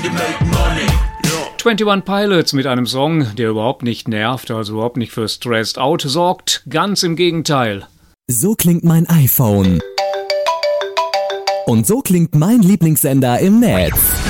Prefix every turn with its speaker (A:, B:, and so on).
A: 21 Pilots mit einem Song, der überhaupt nicht nervt, also überhaupt nicht für Stressed Out sorgt. Ganz im Gegenteil.
B: So klingt mein iPhone. Und so klingt mein Lieblingssender im Netz.